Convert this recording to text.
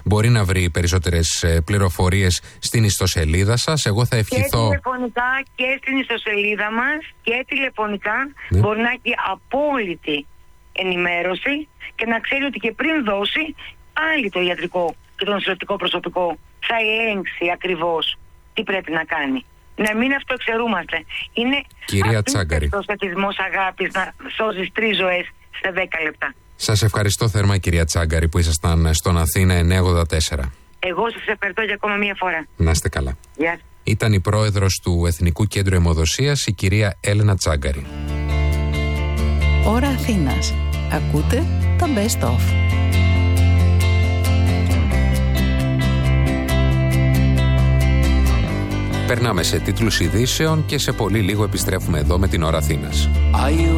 μπορεί να βρει περισσότερες πληροφορίες στην ιστοσελίδα σας. Εγώ θα ευχηθώ. Και τηλεφωνικά και στην ιστοσελίδα μας και τηλεφωνικά μπορεί να έχει απόλυτη ενημέρωση και να ξέρει ότι και πριν δώσει πάλι το ιατρικό και το νοσηλευτικό προσωπικό θα ελέγξει ακριβώς τι πρέπει να κάνει. Να μην αυτοεξαιρούμαστε. Είναι απίστευτος εθισμός αγάπης να σώζεις 3 ζωές σε 10 λεπτά. Σας ευχαριστώ θερμά, κυρία Τσάγκαρη, που ήσασταν στον Αθήνα 984. Εγώ σας ευχαριστώ για ακόμα μία φορά. Να είστε καλά. Γεια. Ήταν η πρόεδρος του Εθνικού Κέντρου Αιμοδοσίας, η κυρία Έλενα Τσάγκαρη. Ώρα Αθήνας. Ακούτε τα Best Of. Περνάμε σε τίτλους ειδήσεων και σε πολύ λίγο επιστρέφουμε εδώ με την Ώρα Αθήνας.